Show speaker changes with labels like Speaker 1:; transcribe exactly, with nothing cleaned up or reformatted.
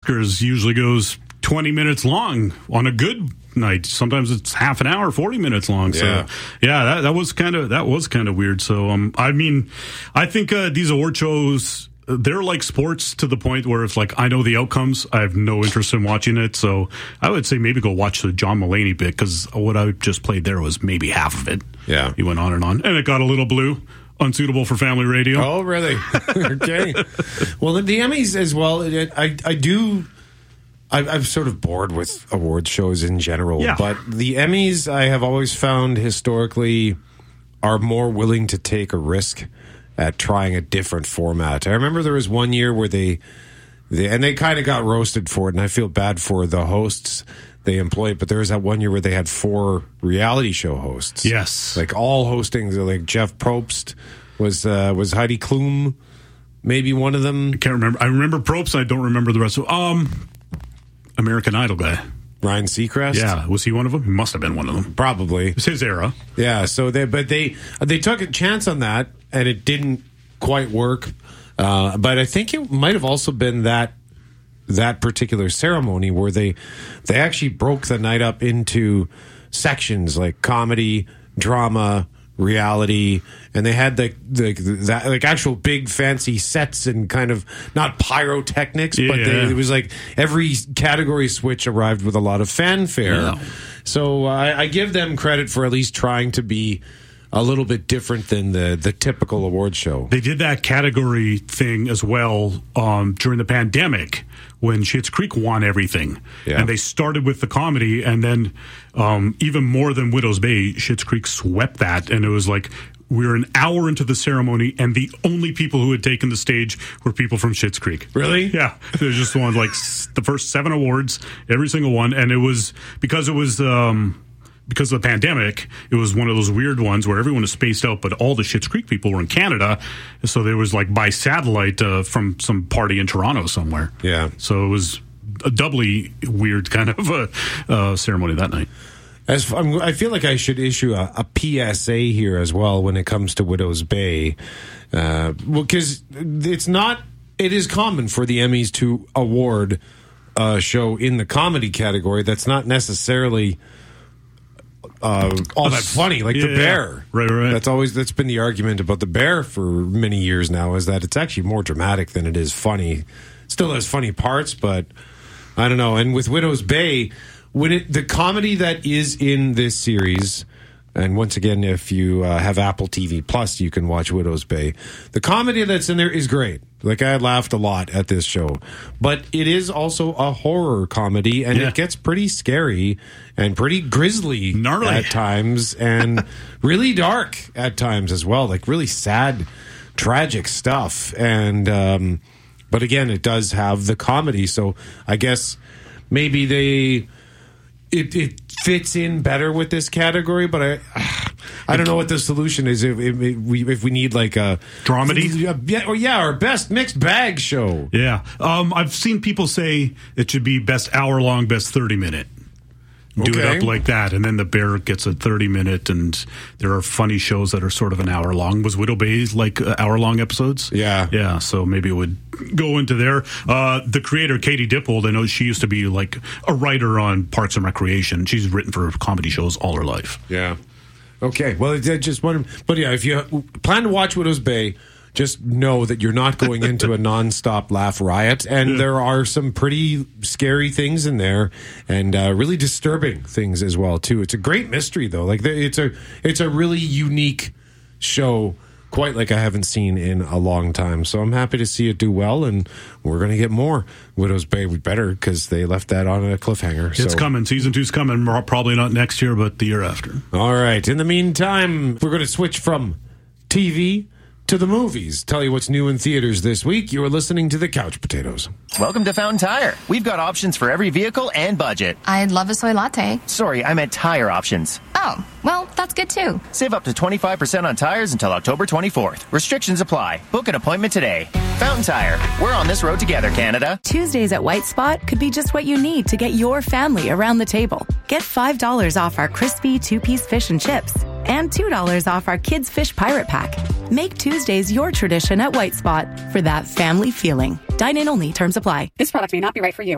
Speaker 1: Oscars usually goes twenty minutes long on a good night. Sometimes it's half an hour, forty minutes long. So
Speaker 2: Yeah.
Speaker 1: yeah, that, that was kind of that was kind of weird. So um, I mean, I think uh, these award shows, they're like sports to the point where it's like, I know the outcomes. I have no interest in watching it. So I would say maybe go watch the John Mulaney bit, because what I just played there was maybe half of it.
Speaker 2: Yeah.
Speaker 1: He went on and on. And it got a little blue. Unsuitable for family radio.
Speaker 2: Oh, really? Okay. Well, the, the Emmys as well, I, I do... I, I'm sort of bored with award shows in general.
Speaker 1: Yeah.
Speaker 2: But the Emmys, I have always found historically, are more willing to take a risk at trying a different format. I remember there was one year where they, they and they kind of got roasted for it, and I feel bad for the hosts they employed, but there was that one year where they had four reality show hosts.
Speaker 1: Yes.
Speaker 2: Like all hosting, like Jeff Probst, was uh, was Heidi Klum maybe one of them?
Speaker 1: I can't remember. I remember Probst, I don't remember the rest of Um, American Idol guy.
Speaker 2: Ryan Seacrest?
Speaker 1: Yeah, was he one of them? He must have been one of them.
Speaker 2: Probably.
Speaker 1: It's his era.
Speaker 2: Yeah, so they but they they took a chance on that, and it didn't quite work. Uh, but I think it might have also been that that particular ceremony where they they actually broke the night up into sections like comedy, drama, reality, and they had the, the, the that like actual big fancy sets and kind of not pyrotechnics,
Speaker 1: Yeah.
Speaker 2: but they, it was like every category switch arrived with a lot of fanfare.
Speaker 1: Yeah.
Speaker 2: So uh, I, I give them credit for at least trying to be a little bit different than the the typical award show.
Speaker 1: They did that category thing as well um, during the pandemic when Schitt's Creek won everything.
Speaker 2: Yeah.
Speaker 1: And they started with the comedy, and then um, even more than Widow's Bay, Schitt's Creek swept that. And it was like, we were an hour into the ceremony, and the only people who had taken the stage were people from Schitt's Creek.
Speaker 2: Really?
Speaker 1: Yeah. They just won like s- the first seven awards, every single one. And it was because it was... Um, Because of the pandemic, it was one of those weird ones where everyone was spaced out, but all the Schitt's Creek people were in Canada. So there was like by satellite uh, from some party in Toronto somewhere.
Speaker 2: Yeah.
Speaker 1: So it was a doubly weird kind of a uh, ceremony that night.
Speaker 2: As I'm, I feel like I should issue a, a P S A here as well when it comes to Widow's Bay, uh, well, because it's not. It is common for the Emmys to award a show in the comedy category that's not necessarily uh, all that funny, like
Speaker 1: Yeah,
Speaker 2: The Bear.
Speaker 1: right, right.
Speaker 2: That's always that's been the argument about The Bear for many years now, is that it's actually more dramatic than it is funny. It still has funny parts, but I don't know. And with Widow's Bay, when it the comedy that is in this series, and once again, if you uh, have Apple T V Plus, you can watch Widow's Bay. The comedy that's in there is great. Like, I laughed a lot at this show. But it is also a horror comedy, and
Speaker 1: Yeah.
Speaker 2: it gets pretty scary and pretty grisly
Speaker 1: Gnarly.
Speaker 2: at times, and really dark at times as well. Like, really sad, tragic stuff. And um, but again, it does have the comedy, so I guess maybe they it it fits in better with this category. But I I don't know what the solution is if, if we if we need like a
Speaker 1: Dramedy?
Speaker 2: yeah, or yeah, or best mixed bag show.
Speaker 1: Yeah. Um, I've seen people say it should be best hour long, best thirty minute. Do
Speaker 2: Okay.
Speaker 1: it up like that, and then The Bear gets a thirty minute, and there are funny shows that are sort of an hour long. Was Widow Bay's like uh, hour long episodes?
Speaker 2: Yeah.
Speaker 1: Yeah, so maybe it would go into there. Uh, the creator, Katie Dippold, I know she used to be like a writer on Parks and Recreation. She's written for comedy shows all her life.
Speaker 2: Yeah. Okay. Well, I just wondered, but yeah, if you plan to watch Widow's Bay, just know that you're not going into a nonstop laugh riot, and
Speaker 1: Yeah.
Speaker 2: there are some pretty scary things in there, and uh, really disturbing things as well too. It's a great mystery though. Like, it's a it's a really unique show, quite like I haven't seen in a long time. So I'm happy to see it do well, and we're going to get more Widow's Bay. We better, because they left that on a cliffhanger.
Speaker 1: It's
Speaker 2: so.
Speaker 1: coming. Season two's coming. Probably not next year, but the year after.
Speaker 2: All right. In the meantime, we're going to switch from T V to the movies. Tell you what's new in theaters this week. You are listening to The Couch Potatoes.
Speaker 3: Welcome to Fountain Tire. We've got options for every vehicle and budget.
Speaker 4: I'd love a soy latte.
Speaker 3: Sorry, I meant tire options.
Speaker 4: Oh, well, that's good too.
Speaker 3: Save up to twenty-five percent on tires until October twenty-fourth. Restrictions apply. Book an appointment today. Fountain Tire. We're on this road together, Canada.
Speaker 5: Tuesdays at White Spot could be just what you need to get your family around the table. Get five dollars off our crispy two-piece fish and chips and two dollars off our Kids Fish Pirate Pack. Make Tuesdays your tradition at White Spot for that family feeling. Dine in only. Terms apply.
Speaker 6: This product may not be right for you.